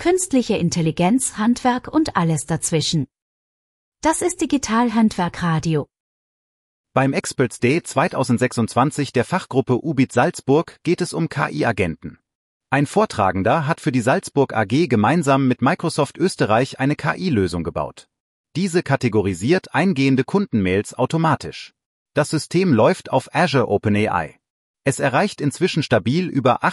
künstliche Intelligenz, Handwerk und alles dazwischen. Das ist Digital-Handwerk Radio. Beim Experts Day 2026 der Fachgruppe UBIT Salzburg geht es um KI-Agenten. Ein Vortragender hat für die Salzburg AG gemeinsam mit Microsoft Österreich eine KI-Lösung gebaut. Diese kategorisiert eingehende Kundenmails automatisch. Das System läuft auf Azure OpenAI. Es erreicht inzwischen stabil über